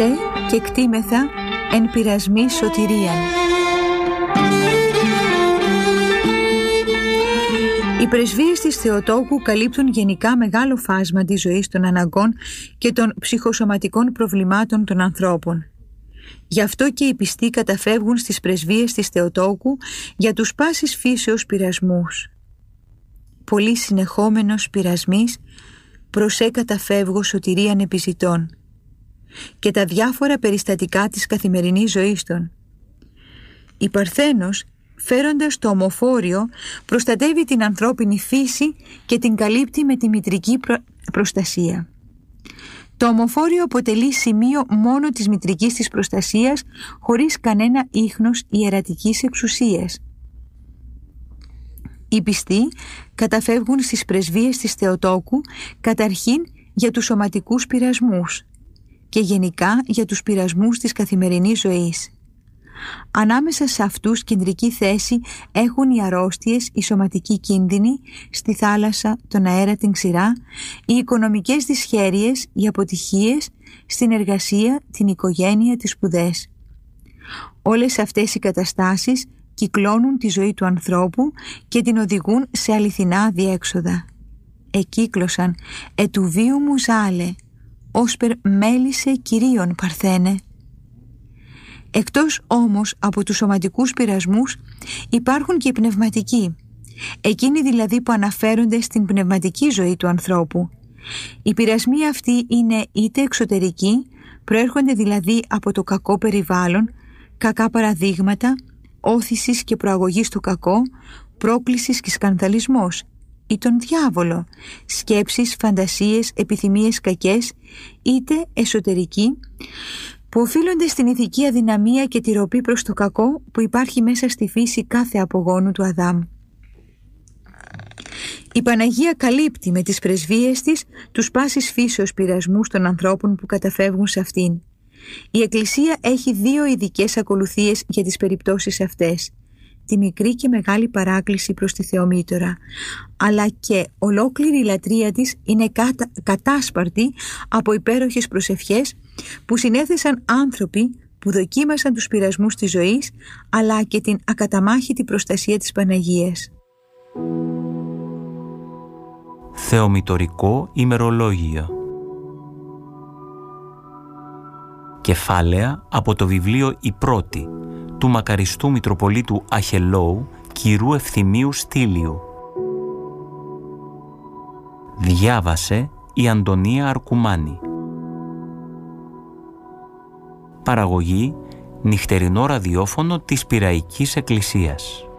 σε και κτήμεθα εν πειρασμή σωτηρίαν. Οι πρεσβείες της Θεοτόκου καλύπτουν γενικά μεγάλο φάσμα της ζωής των αναγκών και των ψυχοσωματικών προβλημάτων των ανθρώπων. Γι' αυτό και οι πιστοί καταφεύγουν στις πρεσβείες της Θεοτόκου για τους πάσης φύσεως πειρασμούς. Πολύ συνεχόμενος πειρασμής, προσέ καταφεύγω σωτηρίαν επιζητών, και τα διάφορα περιστατικά της καθημερινής ζωής των. Η Παρθένος, φέροντας το ομοφόριο, προστατεύει την ανθρώπινη φύση και την καλύπτει με τη μητρική προστασία. Το ομοφόριο αποτελεί σημείο μόνο της μητρικής της προστασίας, χωρίς κανένα ίχνος ιερατικής εξουσίας. Οι πιστοί καταφεύγουν στις πρεσβείες της Θεοτόκου καταρχήν για τους σωματικούς πειρασμούς και γενικά για τους πειρασμούς της καθημερινής ζωής. Ανάμεσα σε αυτούς κεντρική θέση έχουν οι αρρώστιες, οι σωματικοί κίνδυνοι, στη θάλασσα, τον αέρα, την ξηρά, οι οικονομικές δυσχέρειες, οι αποτυχίες, στην εργασία, την οικογένεια, τις σπουδές. Όλες αυτές οι καταστάσεις κυκλώνουν τη ζωή του ανθρώπου και την οδηγούν σε αληθινά διέξοδα. Εκύκλωσαν «Ετου βίου μου ζάλε, όσπερ μέλησε κυρίων Παρθένε». Εκτός όμως από τους σωματικούς πειρασμούς υπάρχουν και οι πνευματικοί, εκείνοι δηλαδή που αναφέρονται στην πνευματική ζωή του ανθρώπου. Οι πειρασμοί αυτοί είναι είτε εξωτερικοί, προέρχονται δηλαδή από το κακό περιβάλλον, κακά παραδείγματα, όθησης και προαγωγής στο κακό, πρόκλησης και σκανδαλισμός, ή τον διάβολο, σκέψεις, φαντασίες, επιθυμίες κακές, είτε εσωτερικοί, που οφείλονται στην ηθική αδυναμία και τη ροπή προς το κακό που υπάρχει μέσα στη φύση κάθε απογόνου του Αδάμ. Η Παναγία καλύπτει με τις πρεσβείες της τους πάσης φύσεως πειρασμούς των ανθρώπων που καταφεύγουν σε αυτήν. Η Εκκλησία έχει δύο ειδικές ακολουθίες για τις περιπτώσεις αυτές: τη μικρή και μεγάλη παράκληση προς τη Θεομήτωρα, αλλά και ολόκληρη η λατρεία της είναι κατάσπαρτη από υπέροχες προσευχές που συνέθεσαν άνθρωποι που δοκίμασαν τους πειρασμούς της ζωής, αλλά και την ακαταμάχητη προστασία της Παναγίας. Θεομητωρικό ημερολόγιο. Κεφάλαια από το βιβλίο «Η Πρώτη» του μακαριστού Μητροπολίτου Αχελώου, κυρού Ευθυμίου Στήλιου. Διάβασε η Αντωνία Αρκουμάνη. Παραγωγή νυχτερινό ραδιόφωνο της Πειραϊκής Εκκλησίας.